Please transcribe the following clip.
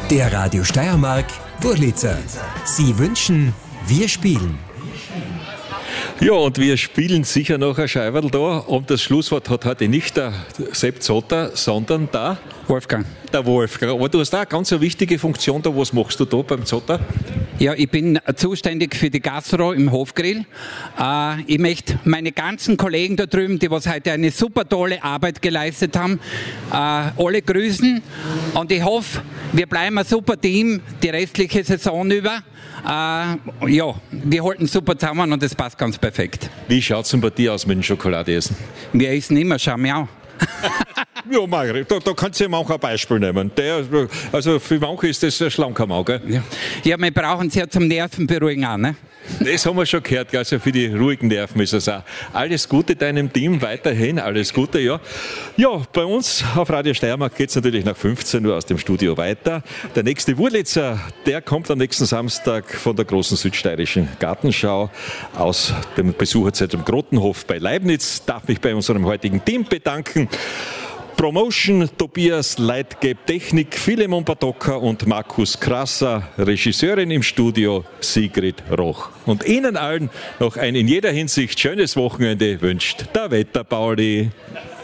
Der Radio Steiermark Wurlitzer. Sie wünschen, wir spielen. Ja, und wir spielen sicher noch ein Scheiberl da. Und das Schlusswort hat heute nicht der Sepp Zotter, sondern der Wolfgang. Der Wolfgang. Aber du hast da eine ganz wichtige Funktion da. Was machst du da beim Zotter? Ja, ich bin zuständig für die Gastro im Hofgrill. Ich möchte meine ganzen Kollegen da drüben, die was heute eine super tolle Arbeit geleistet haben, alle grüßen. Und ich hoffe, wir bleiben ein super Team die restliche Saison über. Ja, wir halten super zusammen und das passt ganz perfekt. Wie schaut es denn bei dir aus mit dem Schokoladeessen? Wir essen immer Schamiau. Ja, Margret, da kannst du ja manchmal ein Beispiel nehmen. Also für manche ist das ein Schlankermau, gell? Ja, wir brauchen es ja zum Nervenberuhigen auch, ne? Das haben wir schon gehört, also für die ruhigen Nerven ist es auch. Alles Gute deinem Team, weiterhin, alles Gute, ja. Ja, bei uns auf Radio Steiermark geht es natürlich nach 15 Uhr aus dem Studio weiter. Der nächste Wurlitzer, der kommt am nächsten Samstag von der großen südsteirischen Gartenschau aus dem Besucherzentrum Grottenhof bei Leibniz. Darf mich bei unserem heutigen Team bedanken. Promotion, Tobias Leitgeb, Technik, Philemon Badoka und Markus Krasser, Regisseurin im Studio, Sigrid Roch. Und Ihnen allen noch ein in jeder Hinsicht schönes Wochenende wünscht der Wetterpauli.